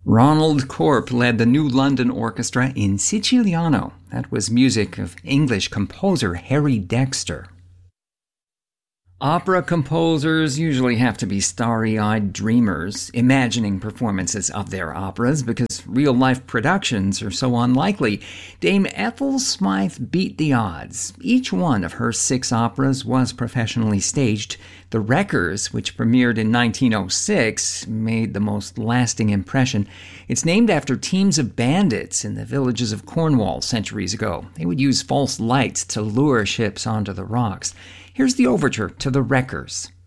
Ronald Corp led the New London Orchestra in Siciliano. That was music of English composer Harry Dexter. Opera composers usually have to be starry-eyed dreamers, imagining performances of their operas because real-life productions are so unlikely. Dame Ethel Smythe beat the odds. Each one of her 6 operas was professionally staged. The Wreckers, which premiered in 1906, made the most lasting impression. It's named after teams of bandits in the villages of Cornwall centuries ago. They would use false lights to lure ships onto the rocks. Here's the overture to The Wreckers.